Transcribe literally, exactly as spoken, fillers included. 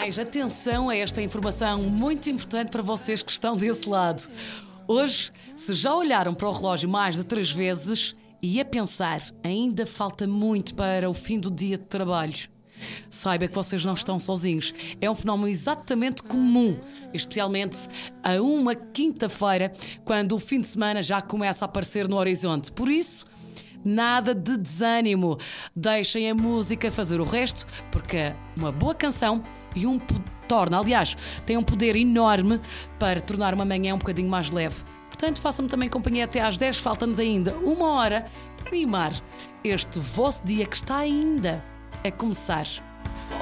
mais, atenção a esta informação muito importante para vocês que estão desse lado. Hoje, se já olharam para o relógio mais de três vezes e a pensar, ainda falta muito para o fim do dia de trabalho, saiba que vocês não estão sozinhos. É um fenómeno exatamente comum, especialmente a uma quinta-feira, quando o fim de semana já começa a aparecer no horizonte. Por isso, nada de desânimo. Deixem a música fazer o resto, porque uma boa canção e um torna, aliás, tem um poder enorme para tornar uma manhã um bocadinho mais leve. Portanto, façam-me também companhia até às dez. Falta-nos ainda uma hora para animar este vosso dia que está ainda a começar.